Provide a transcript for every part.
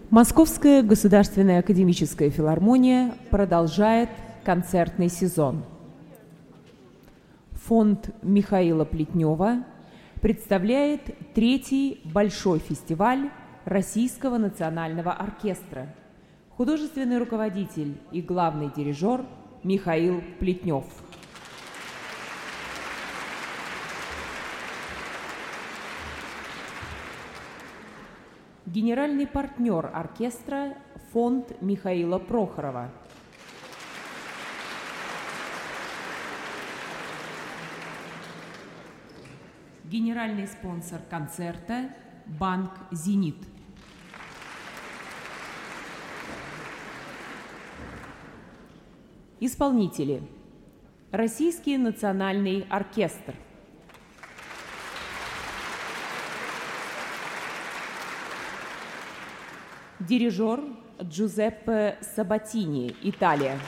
Московская государственная академическая филармония продолжает концертный сезон. Фонд Михаила Плетнева представляет третий большой фестиваль Российского национального оркестра. Художественный руководитель и главный дирижер Михаил Плетнев. Генеральный партнер оркестра – фонд Михаила Прохорова. Генеральный спонсор концерта – банк «Зенит». Исполнители. Российский национальный оркестр. Дирижер Джузеппе Сабатини, Италия.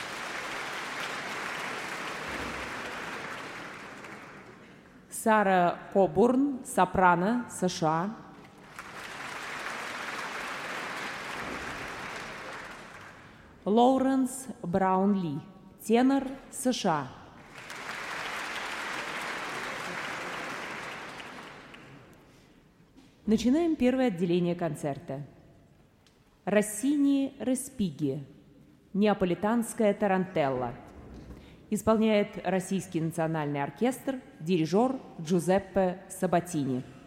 Сара Кобурн, сопрано, США. Лоуренс Браунли, тенор, США. Начинаем первое отделение концерта. Россини Респиги, неаполитанская тарантелла. Исполняет Российский национальный оркестр, дирижер Джузеппе Сабатини.